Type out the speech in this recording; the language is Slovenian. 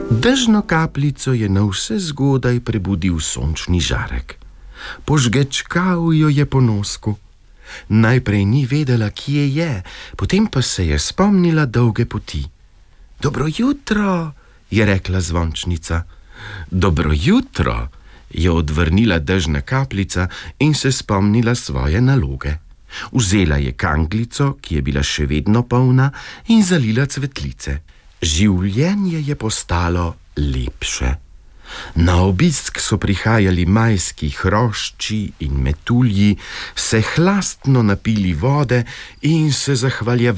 Dežno kapljico je navsezgodaj prebudil sončni žarek. Požgečkal jo je po nosku. Najprej ni vedela, kje je, potem pa se je spomnila dolge poti. Dobro jutro, je rekla zvončnica. Dobro jutro, je odvrnila dežna kapljica in se spomnila svoje naloge. Vzela je kanglico, ki je bila še vedno polna, in zalila cvetlice. Življenje je postalo lepše. Na obisk so prihajali majski hrošči in metulji, se hlastno napili vode in se zahvaljevali